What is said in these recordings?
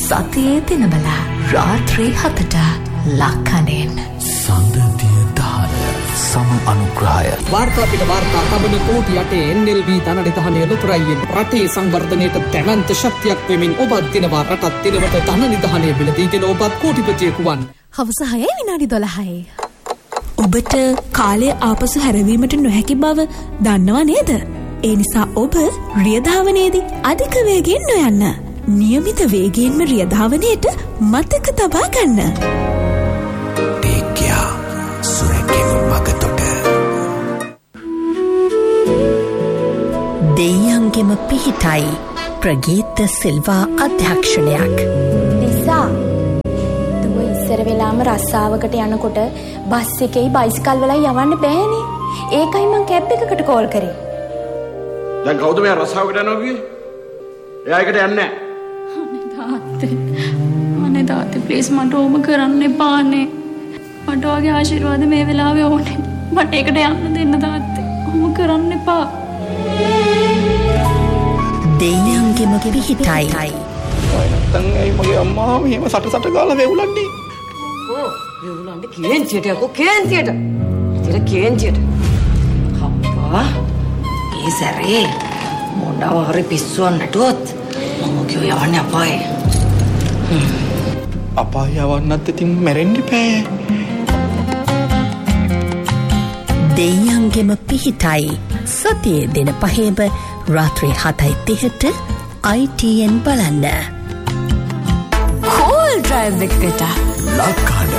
සතියේ දිනවල රාත්‍රී 7ට ලක්කනෙන් සඳතිය දාන සම අනුග්‍රහය වාර්තා පිට වාර්තා තබන කෝටි යටේ NLB ධනනිධානය ලොතරැයියෙන් රටේ සංවර්ධනයට දැවැන්ත ශක්තියක් වෙමින් ඔබත් දිනවා රටත් දිනවට ධනනිධානය බිලදීගෙන ඔබත් කෝටිපතියෙකු වන්න. හවස 6 විනාඩි 12යි. ඔබට කාලය ආපසු හැරවීමට නොහැකි බව දන්නව නේද? ඒ නිසා ඔබ රියධාවනයේදී අධික වේගයෙන් නොයන්න. නියමිත වේගයෙන්ම රියධාවනයේට මතක තබා ගන්න. ටේකියා සුරකින් මගතොට දෙයියන්ගෙම පිහිටයි ප්‍රගීත සිල්වා අධ්‍යක්ෂණයක්. නිසා දුව ඉස්සර වෙලාම රස්සාවකට යනකොට බස් එකේ බයිසිකල් වල යවන්න බෑනේ. ඒකයි මං කැබ් එකකට කෝල් කරේ. දැන් කවුද මේ රස්සාවකට යනවා කිව්වේ? එයා එකට යන්නේ නැහැ. අනේ තාත්තේ ප්ලීස් මට ඕම කරන්න එපානේ. මට ඔයාගේ ආශිර්වාද මේ වෙලාවේ ඕනේ. මට ඒකට යන්න දෙන්න තාත්තේ. ඕම කරන්න එපා. දෙයියන්ගෙම පිහිටයි. නැත්තම් ඇයි මගේ අම්මා මෙහෙම සට ගාලා වෙවුලන්නේ? වෙවුලන්නේ කේන්තියට යකෝ කේන්තියට. ඉතින් කේන්තියට. හප්පා. ඒ සැරේ මොඩව හරි පිස්සුවක් නැටුවොත් මම කියෝ යවන්නේ අපායේ. අපාය යවන්නත් ඉතින් මැරෙන්න බෑ. දෙයියන්ගෙම පිහිටයි සතියේ දින 5 රාත්‍රී 7:30ට ITN බලන්න. කෝල් ඩ්‍රයිව් එකට ලක්කඩ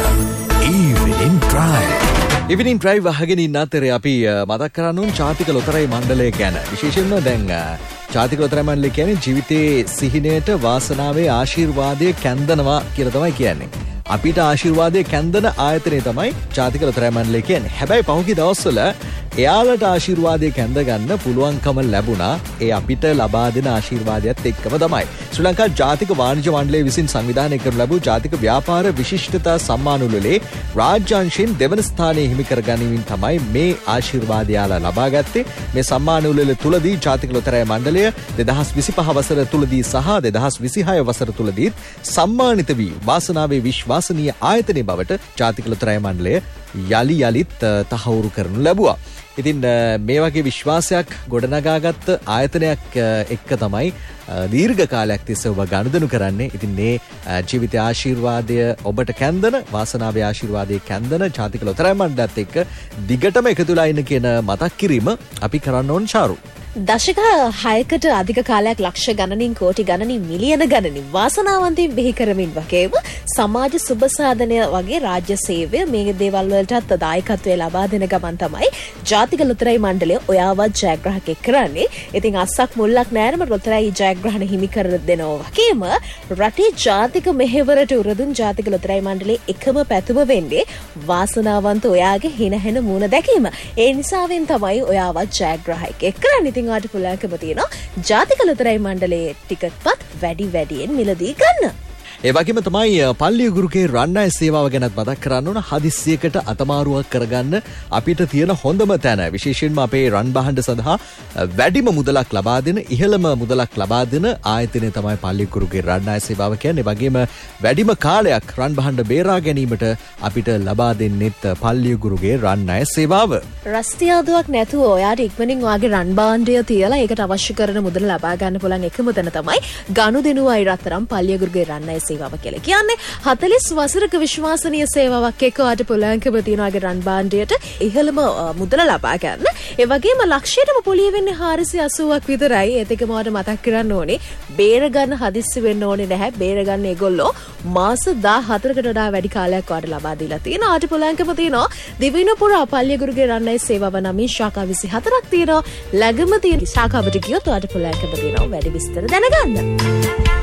ඉවිනිං ඩ්‍රයිව්. ඉවිනිං ඩ්‍රයිව් අහගෙන ඉන්න අතරේ අපි මතක් කරන්න ඕන ජාතික ලොතරැයි මණ්ඩලය ගැන. විශේෂයෙන්ම දැන් ජාතික ලොතරැයි මණ්ඩලය කියන්නේ ජීවිතයේ සිහිනයට වාසනාවේ ආශිර්වාදය කැඳනවා කියලා තමයි කියන්නේ. අපිට ආශිර්වාදය කැඳන ආයතනය තමයි ජාතික ලොතරැයි මණ්ඩලය කියන්නේ. හැබැයි පහුගිය දවස්වල එයාලට ආශිර්වාදය කැඳ ගන්න පුළුවන්කම ලැබුණා. ඒ අපිට ලබා දෙන ආශිර්වාදයත් එක්කම තමයි. ශ්‍රී ලංකා ජාතික වාණිජ්‍ය මණ්ඩලය විසින් සංවිධානය කරනු ලැබූ ජාතික ව්‍යාපාර විශිෂ්ටතා සම්මානවලේ රාජ්‍යාංශයෙන් දෙවන ස්ථානයේ හිමි කර ගැනීමෙන් තමයි මේ ආශිර්වාදය යාලා ලබා ගත්තේ. මේ සම්මානවල තුලදී ජාතික ලොතරැයි මණ්ඩලය 2025 වසර තුලදී සහ 2026 වසර තුලදී සම්මානිත වී වාසනාවේ විශ්වාසනීය ආයතනය බවට ජාතික ලොතරැයි මණ්ඩලය යලිත් තහවුරු කරනු ලැබුවා. ඉතින් මේ වගේ විශ්වාසයක් ගොඩනගාගත්ත ආයතනයක් එක්ක තමයි දීර්ඝ කාලයක් තිස්සේ ඔබ ගනුදෙනු කරන්නේ. ඉතින් මේ ජීවිත ආශිර්වාදය ඔබට කැඳන වාසනාවේ ආශිර්වාදයේ කැඳන ජාතික ලොතරැයි මණ්ඩලයත් එක්ක දිගටම එකතුලා ඉන්න කියන මතක් කිරීම අපි කරන්න ඕන චාරු. දශක 6කට අධික කාලයක් ලක්ෂ ගණනින් කෝටි ගණනින් මිලියන ගණනින් වාසනාවන්තයින් බිහි කරමින් වගේම සමාජ සුබ සාධනය වගේ රාජ්‍ය සේවය මේ දේවල් වලටත් දායකත්වය ලබා දෙන ගමන් තමයි ජාතික ලොතරැයි මණ්ඩලය ඔයාවත් ජයග්‍රාහකෙක් කරන්නේ. ඉතින් අස්සක් මුල්ලක් නෑරම ලොතරැයි ජයග්‍රහණ හිමි කර දෙනවා වගේම රටේ ජාතික මෙහෙවරට උරදුන් ජාතික ලොතරැයි මණ්ඩලයේ එකම පැතුම වෙන්නේ වාසනාවන්ත ඔයාගේ හිනහැන මූණ දැකීම. ඒ නිසාවෙන් තමයි ඔයාවත් ජයග්‍රාහකෙක් කරන්නේ. ඉතින් ආට පුළුවන්කම තියෙනවා ජාතික ලොතරැයි මණ්ඩලයේ ටිකට්පත් වැඩියෙන් මිලදී ගන්න. ඒ වගේම තමයි පල්ලියගුරුගේ රන්නාය සේවාව ගැනත් මතක් කරන්න ඕන. හදිස්සියකට අතමාරුවක් කරගන්න අපිට තියෙන හොඳම තැන. විශේෂයෙන්ම අපේ රන් බහඬ සඳහා වැඩිම මුදලක් ලබා දෙන, ඉහළම මුදලක් ලබා දෙන ආයතනය තමයි පල්ලියගුරුගේ රන්නාය සේවාව කියන්නේ. ඒ වගේම වැඩිම කාලයක් රන් බහඬ බේරා ගැනීමට අපිට ලබා දෙන්නෙත් පල්ලියගුරුගේ රන්නාය සේවාව. රස්තියාදුවක් නැතුව ඔයාට ඉක්මනින් ඔයාගේ රන් භාණ්ඩය තියලා ඒකට අවශ්‍ය කරන මුදල ලබා ගන්න පුළුවන් එකම තැන තමයි ගනුදෙනු අයරතරම් පල්ලියගුරුගේ රන්නාය සේවාව කියලා කියන්නේ. 40 වසරක විශ්වාසනීය සේවාවක් එක්ක ඔයාට පුළුවන්කම තියෙනවා ඔයාගේ රන් භාණ්ඩයට ඉහළම මුදල ලබා ගන්න. ඒ වගේම ලක්ෂයටම පොලිය වෙන්නේ 480ක් විතරයි. ඒත් එකම ඔයාට මතක් කරන්න ඕනේ බේර ගන්න හදිස්සි වෙන්න ඕනේ නැහැ. බේර ගන්න ඒගොල්ලෝ මාස 14කට වඩා වැඩි කාලයක් ඔයාට ලබා දීලා තියෙනවා. ඔයාට පුළුවන්කම තියෙනවා දිවිනපුර පල්ලියගුරුගේ රන්නාය සේවාව නමින් ශාඛා 24ක් තියෙනවා. ළඟම තියෙන ශාඛාවට ගියොත් ඔයාට පුළුවන්කම තියෙනවා වැඩි විස්තර දැනගන්න.